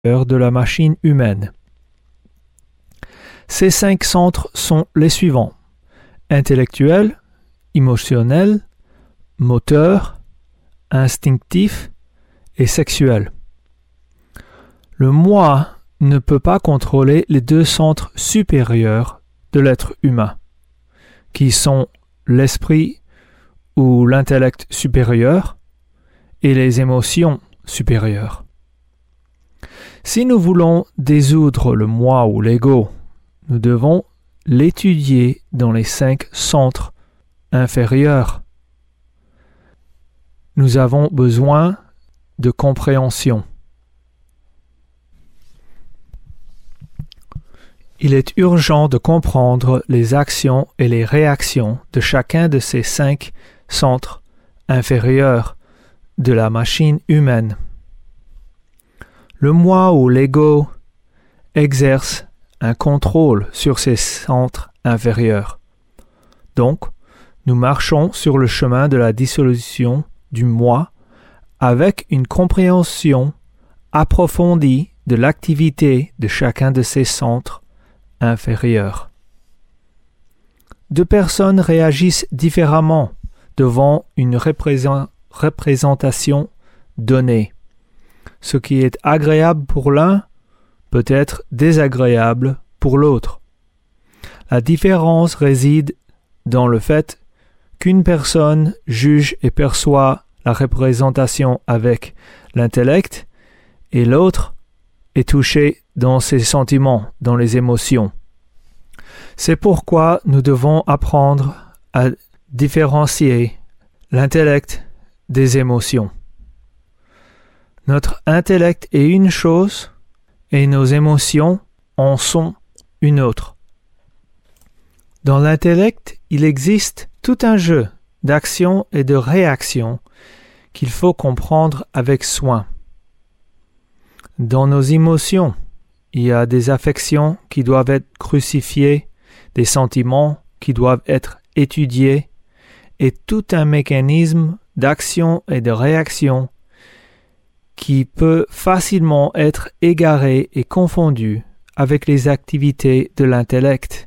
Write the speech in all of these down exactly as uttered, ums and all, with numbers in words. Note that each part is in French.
de la machine humaine. Ces cinq centres sont les suivants: intellectuel, émotionnel, moteur, instinctif et sexuel. Le moi ne peut pas contrôler les deux centres supérieurs de l'être humain, qui sont l'esprit ou l'intellect supérieur et les émotions supérieures. Si nous voulons désoudre le moi ou l'ego, nous devons l'étudier dans les cinq centres inférieurs. Nous avons besoin de compréhension. Il est urgent de comprendre les actions et les réactions de chacun de ces cinq centres inférieurs de la machine humaine. Le moi ou l'ego exerce un contrôle sur ces centres inférieurs. Donc, nous marchons sur le chemin de la dissolution du moi avec une compréhension approfondie de l'activité de chacun de ces centres inférieurs. Deux personnes réagissent différemment devant une représent- représentation donnée. Ce qui est agréable pour l'un peut être désagréable pour l'autre. La différence réside dans le fait qu'une personne juge et perçoit la représentation avec l'intellect et l'autre est touché dans ses sentiments, dans les émotions. C'est pourquoi nous devons apprendre à différencier l'intellect des émotions. Notre intellect est une chose et nos émotions en sont une autre. Dans l'intellect, il existe tout un jeu d'actions et de réactions qu'il faut comprendre avec soin. Dans nos émotions, il y a des affections qui doivent être crucifiées, des sentiments qui doivent être étudiés, et tout un mécanisme d'action et de réaction qui peut facilement être égaré et confondu avec les activités de l'intellect.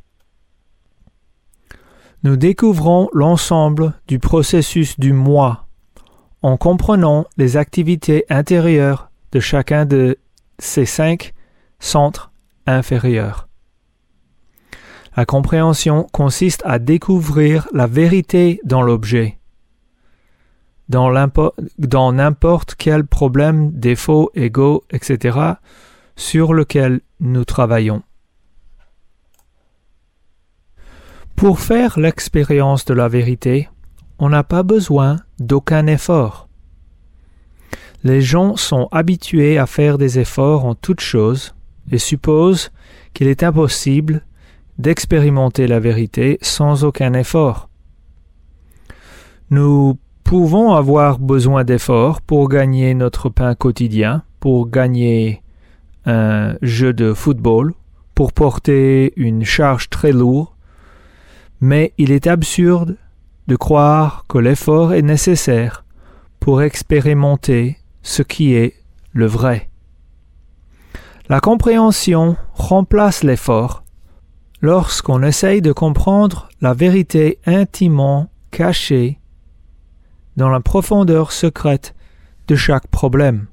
Nous découvrons l'ensemble du processus du moi en comprenant les activités intérieures de chacun de ces cinq centres inférieurs. La compréhension consiste à découvrir la vérité dans l'objet, dans, dans n'importe quel problème, défaut, ego, et cetera, sur lequel nous travaillons. Pour faire l'expérience de la vérité, on n'a pas besoin d'aucun effort. Les gens sont habitués à faire des efforts en toutes choses et supposent qu'il est impossible d'expérimenter la vérité sans aucun effort. Nous pouvons avoir besoin d'efforts pour gagner notre pain quotidien, pour gagner un jeu de football, pour porter une charge très lourde, mais il est absurde de croire que l'effort est nécessaire pour expérimenter ce qui est le vrai. La compréhension remplace l'effort lorsqu'on essaye de comprendre la vérité intimement cachée dans la profondeur secrète de chaque problème.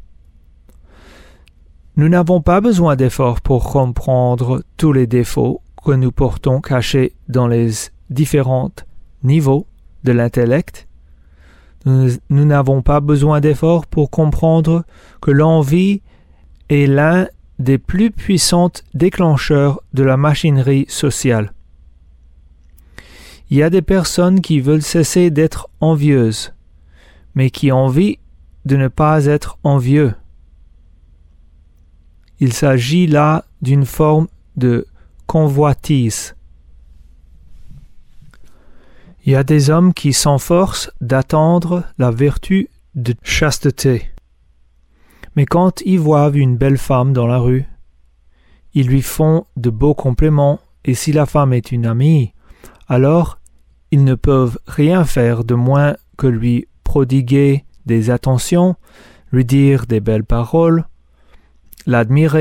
Nous n'avons pas besoin d'efforts pour comprendre tous les défauts que nous portons cachés dans les différents niveaux de l'intellect. Nous, nous n'avons pas besoin d'efforts pour comprendre que l'envie est l'un des plus puissants déclencheurs de la machinerie sociale. Il y a des personnes qui veulent cesser d'être envieuses, mais qui envient de ne pas être envieux. Il s'agit là d'une forme de convoitise. Il y a des hommes qui s'efforcent d'attendre la vertu de chasteté. Mais quand ils voient une belle femme dans la rue, ils lui font de beaux compliments, et si la femme est une amie, alors ils ne peuvent rien faire de moins que lui prodiguer des attentions, lui dire des belles paroles, l'admirer